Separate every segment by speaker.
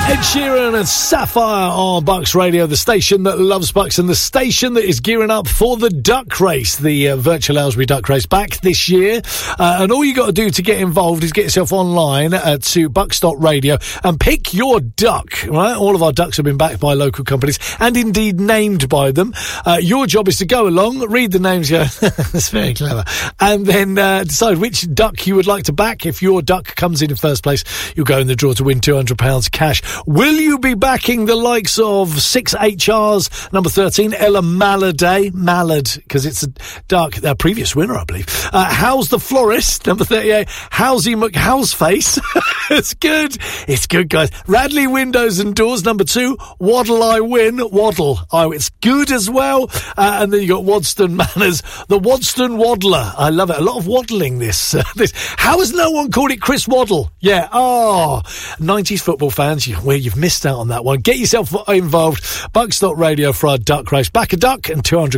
Speaker 1: Ed Sheeran and Sapphire on Bucks Radio, the station that loves Bucks and the station that is gearing up for the duck race, the virtual Aylesbury duck race back this year. And all you got to do to get involved is get yourself online to bucks.radio and pick your duck, right? All of our ducks have been backed by local companies and indeed named by them. Your job is to go along, read the names, go, that's very clever, and then decide which duck you would like to back. If your duck comes in first place, you'll go in the draw to win £200 cash. Will you be backing the likes of 6HR's number 13, Ella Malladay? Mallard, because it's a duck, their previous winner, I believe. How's the Florist, number 38, Howsy McHouseface. It's good. It's good, guys. Radley Windows and Doors, number 2, Waddle I Win. Waddle. Oh, it's good as well. And then you got Wadston Manners, the Wadston Waddler. I love it. A lot of waddling this. How has no one called it Chris Waddle? Yeah. Oh, 90s football fans, you've missed out on that one. Get yourself involved. Bucks.radio for our duck race. Back a duck and 200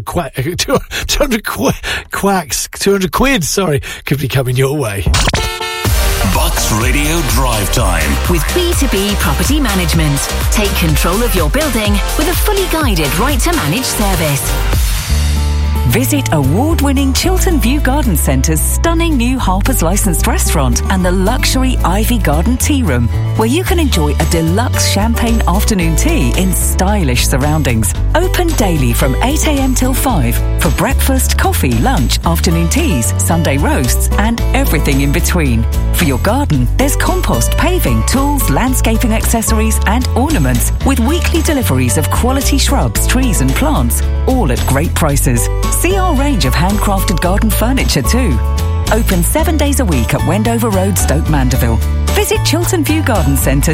Speaker 1: quid, sorry, could be coming your way.
Speaker 2: Bucks Radio Drive Time
Speaker 3: with B2B Property Management. Take control of your building with a fully guided right to manage service.
Speaker 4: Visit award-winning Chiltern View Garden Centre's stunning new Harper's licensed restaurant and the luxury Ivy Garden Tea Room, where you can enjoy a deluxe champagne afternoon tea in stylish surroundings. Open daily from 8 a.m. till 5 for breakfast, coffee, lunch, afternoon teas, Sunday roasts and everything in between. For your garden, there's compost, paving, tools, landscaping accessories and ornaments with weekly deliveries of quality shrubs, trees and plants, all at great prices. See our range of handcrafted garden furniture too. Open 7 days a week at Wendover Road, Stoke Mandeville. Visit chilternviewgardencentre.co.uk.